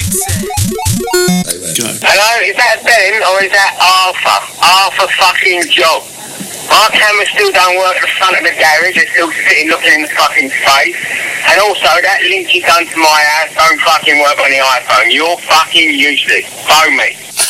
Hello, is that Ben or is that Arthur? Arthur fucking Job. My camera still don't work at the front of the garage, it's still sitting looking in the fucking space. And also, that link you done to my house don't fucking work on the iPhone. You're fucking useless. Phone me.